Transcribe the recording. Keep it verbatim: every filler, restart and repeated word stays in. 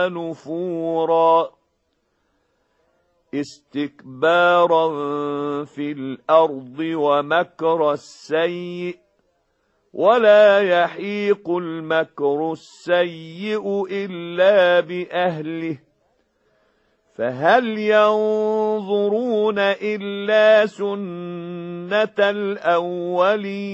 نفورا استكبارا في الأرض ومكر السيء ولا يحيق المكر السيء إلا بأهله فهل ينظرون إلا سنة الأولين